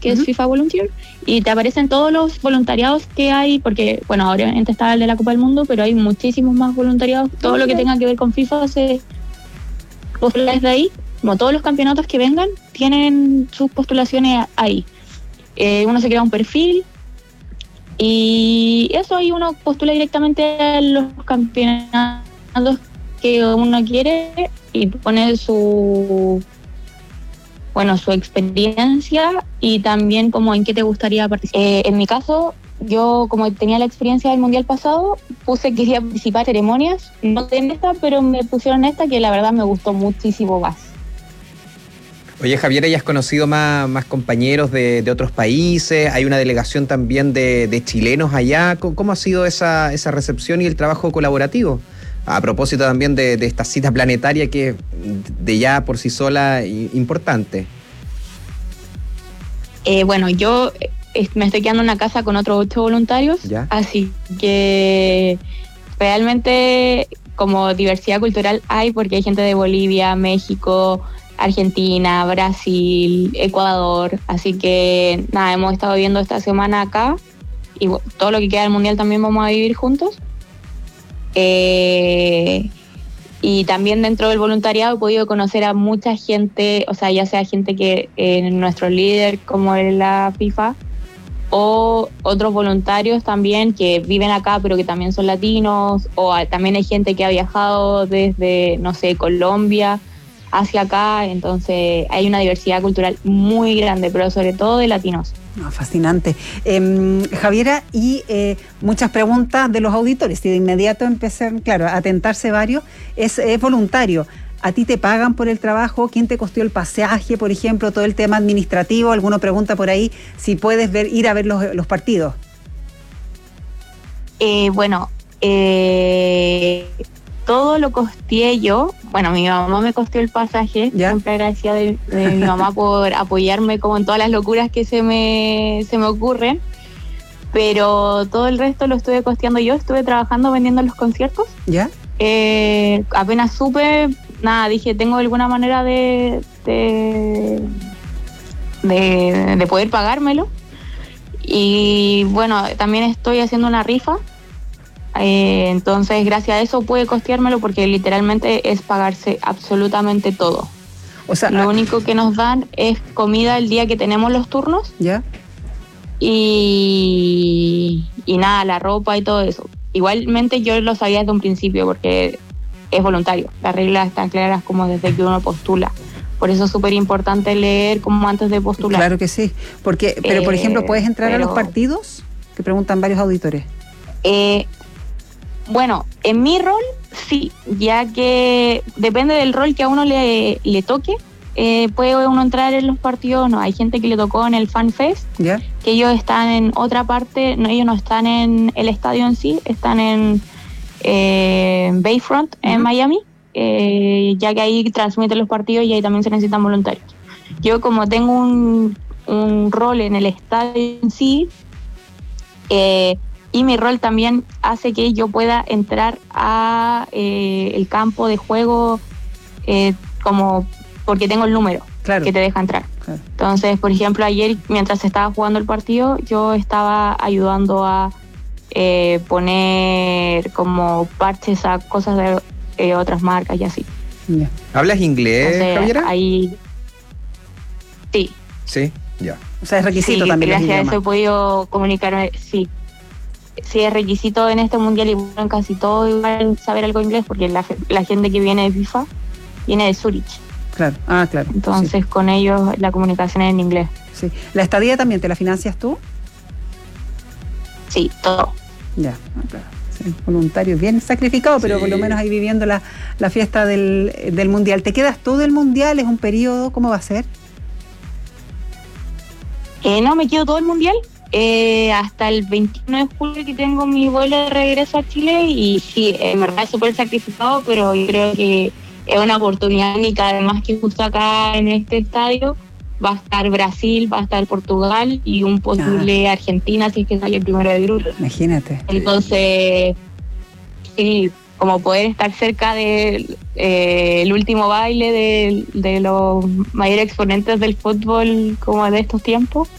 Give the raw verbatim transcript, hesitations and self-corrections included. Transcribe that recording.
que uh-huh. es FIFA Volunteer, y te aparecen todos los voluntariados que hay, porque, bueno, obviamente está el de la Copa del Mundo, pero hay muchísimos más voluntariados. Todo lo que tenga que ver con FIFA se postula desde ahí. Como todos los campeonatos que vengan, tienen sus postulaciones ahí. Eh, uno se crea un perfil, y eso ahí uno postula directamente a los campeonatos que uno quiere y pone su bueno su experiencia y también como en qué te gustaría participar. Eh, en mi caso, yo como tenía la experiencia del mundial pasado, puse que quería participar en ceremonias, no en esta, pero me pusieron esta que la verdad me gustó muchísimo más. Oye, Javiera, ¿ya has conocido más, más compañeros de, de otros países? Hay una delegación también de, de chilenos allá. ¿Cómo, cómo ha sido esa, esa recepción y el trabajo colaborativo? A propósito también de, de esta cita planetaria que es de ya por sí sola importante. Eh, bueno, yo me estoy quedando en una casa con otros ocho voluntarios, ¿ya? Así que realmente como diversidad cultural hay, porque hay gente de Bolivia, México, Argentina, Brasil, Ecuador, así que nada, hemos estado viviendo esta semana acá y todo lo que queda del mundial también vamos a vivir juntos. Eh, y también dentro del voluntariado he podido conocer a mucha gente, o sea, ya sea gente que es eh, nuestro líder como es la FIFA, o otros voluntarios también que viven acá pero que también son latinos, o a, también hay gente que ha viajado desde, no sé, Colombia hacia acá, entonces hay una diversidad cultural muy grande, pero sobre todo de latinos. No, fascinante. Eh, Javiera, y eh, muchas preguntas de los auditores, y de inmediato empiezan, claro, a tentarse varios. Es, es voluntario. ¿A ti te pagan por el trabajo? ¿Quién te costeó el pasaje, por ejemplo? Todo el tema administrativo. Alguno pregunta por ahí si puedes ver, ir a ver los, los partidos. Eh, bueno, eh... todo lo costeé yo. Bueno, mi mamá me costeó el pasaje. ¿Ya? Siempre agradecida de, de mi mamá por apoyarme como en todas las locuras que se me, se me ocurren. Pero todo el resto lo estuve costeando yo. Estuve trabajando vendiendo los conciertos. ¿Ya? Eh, apenas supe, nada, dije, tengo alguna manera de, de, de, de poder pagármelo. Y bueno, también estoy haciendo una rifa. Eh, entonces gracias a eso pude costeármelo, porque literalmente es pagarse absolutamente todo. O sea, lo único que nos dan es comida el día que tenemos los turnos. ¿Ya? Y, y nada, la ropa y todo eso. Igualmente yo lo sabía desde un principio porque es voluntario. Las reglas están claras como desde que uno postula. Por eso es súper importante leer como antes de postular. Claro que sí. Porque, pero, por ejemplo, ¿puedes entrar pero, a los partidos? Que preguntan varios auditores. Eh... Bueno, en mi rol sí, ya que depende del rol que a uno le, le toque, eh, puede uno entrar en los partidos. No, hay gente que le tocó en el Fan Fest, ¿ya? Que ellos están en otra parte, no, ellos no están en el estadio en sí, están en eh, Bayfront, uh-huh. en Miami, eh, ya que ahí transmiten los partidos y ahí también se necesitan voluntarios. Yo como tengo un, un rol en el estadio en sí, eh, y mi rol también hace que yo pueda entrar a eh, el campo de juego eh, como porque tengo el número, claro, que te deja entrar. Claro. Entonces, por ejemplo, ayer mientras se estaba jugando el partido, yo estaba ayudando a eh, poner como parches a cosas de eh, otras marcas y así. Yeah. ¿Hablas inglés, Entonces, Javiera? Ahí sí. Sí, ya. Yeah. O sea, es requisito sí, también. Gracias a eso he podido comunicarme, sí. Sí, es requisito en este mundial y en casi todo igual saber algo inglés, porque la, la gente que viene de FIFA viene de Zurich. Claro, ah, claro. Entonces sí. Con ellos la comunicación es en inglés. Sí. ¿La estadía también te la financias tú? Sí, todo. Ya, claro. Sí. Voluntario, bien sacrificado, pero sí. Por lo menos ahí viviendo la, la fiesta del, del mundial. ¿Te quedas todo el mundial? ¿Es un periodo? ¿Cómo va a ser? Eh, no, me quedo todo el mundial. Eh, hasta el veintiuno de julio que tengo mi vuelo de regreso a Chile y sí, en verdad es súper sacrificado, pero yo creo que es una oportunidad única, además que justo acá en este estadio va a estar Brasil, va a estar Portugal y un posible ah. Argentina, si es que sale el primero de grupo. Imagínate. Entonces, sí, como poder estar cerca del de, eh, último baile de, de los mayores exponentes del fútbol como de estos tiempos.